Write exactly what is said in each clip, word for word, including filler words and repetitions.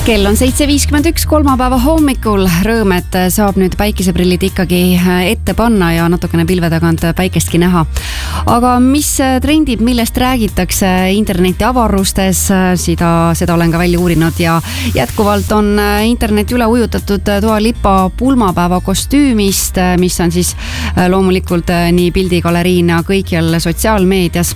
Kell on seitse viiskümmend üks kolmapäeva hommikul. Rõõm, et saab nüüd päikeseprillid ikkagi ette panna ja natukene pilve tagant päikestki näha. Aga mis trendib, millest räägitakse interneti avarustes, seda, seda olen ka välja uurinud ja jätkuvalt on internet üle ujutatud Dua Lipa pulmapäeva kostüümist, mis on siis loomulikult nii pildigaleriina kõikjal sotsiaalmeedias.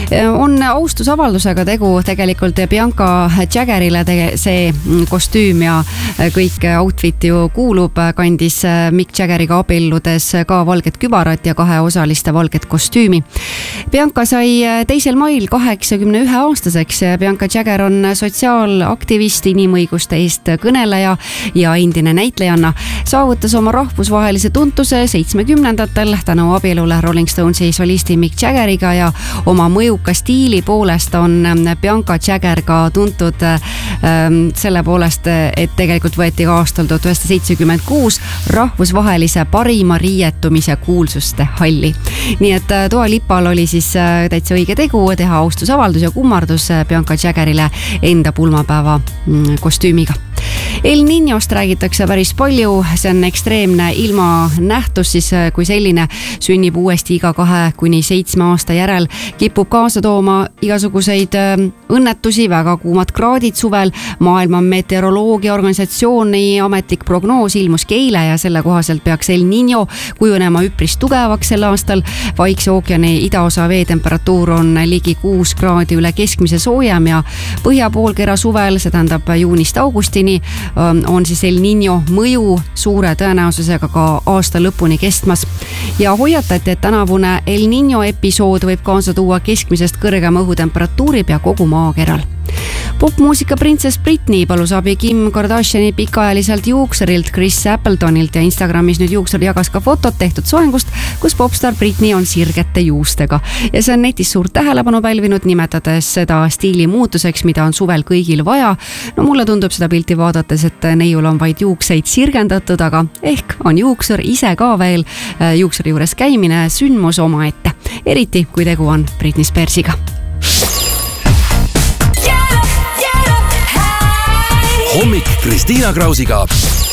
On austusavaldusega tegu tegelikult Bianca Jaggerile see kostüüm ja kõik outfit ju kuulub, kandis Mick Jaggeriga abielludes ka valget kübarat ja kaheosaliste valget kostüümi. Bianca sai teisel mail kaheksakümne ühe aastaseks. Bianca Jagger on sotsiaalaktivist, inimõiguste eest kõneleja ja endine näitlejanna. Saavutas oma rahvusvahelise tuntuse seitsmekümnendatel tänu abielule Rolling Stonesi solisti Mick Jaggeriga ja oma mõjuka stiili poolest on Bianca Jagger ka tuntud ähm, selle poolest, et tegelikult võeti ka aastal tuhat üheksasada seitsekümmend kuus rahvusvahelise parima riietumise kuulsuste halli. Nii et Dua Lipal oli siis täitsa õige tegu teha austusavaldus ja kummardus Bianca Jaggerile enda pulmapäeva kostüümiga. El Niñost räägitakse päris palju, see on ekstreemne ilmanähtus, siis kui selline sünnib uuesti iga kahe kuni seitsme aasta järel, kipub kaasa tooma igasuguseid õnnetusi, väga kuumad kraadid suvel. Maailma meteoroloogia organisatsiooni ametlik prognoos ilmuski eile ja selle kohaselt peaks El Niño kujunema üpris tugevaks sel aastal. Vaikse ookeani idaosa veetemperatuur on ligi kuus kraadi üle keskmise soojem ja põhjapoolkera suvel, see tähendab juunist augustini, on siis El Niño mõju suure tõenäosusega ka aasta lõpuni kestmas. Ja hoiatati, et tänavune El Niño episood võib kaasa tuua keskmisest kõrgema õhutemperatuuri pea kogu maakeral. Popmuusika printsess Britney palus abi Kim Kardashiani pikaajaliselt juuksurilt Chris Appletonilt ja Instagramis nüüd juuksur jagas ka fotot tehtud soengust, kus popstar Britney on sirgete juustega. Ja see on netis suurt tähelepanu pälvinud, nimetades seda stiili muutuseks, mida on suvel kõigil vaja. No mulle tundub seda pilti vaadates, et neiul on vaid juukseid sirgendatud, aga ehk on juuksur ise ka veel juuksuri juures käimine sündmus omaette. Eriti kui tegu on Britney Spearsiga. Hommik Kristiina Krausiga.